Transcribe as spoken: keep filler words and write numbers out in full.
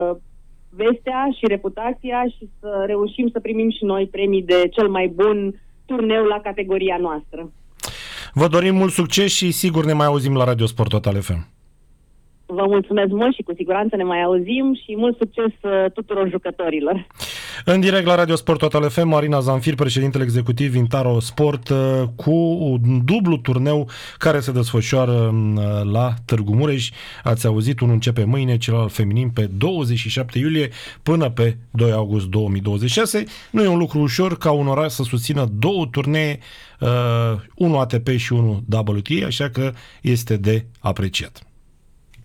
vestea și reputația și să reușim să primim și noi premii de cel mai bun turneu la categoria noastră. Vă dorim mult succes și sigur ne mai auzim la Radio Sport Total F M. Vă mulțumesc mult și cu siguranță ne mai auzim și mult succes tuturor jucătorilor. În direct la Radio Sport Total F M, Marina Zanfir, președintele executiv Vintaro Sport, cu un dublu turneu care se desfășoară la Târgu Mureș. Ați auzit, unul începe mâine, celălalt feminin pe douăzeci și șapte iulie până pe doi august două mii douăzeci și șase. Nu e un lucru ușor ca un oraș să susțină două turnee, uh, unul A T P și unul W T A, așa că este de apreciat.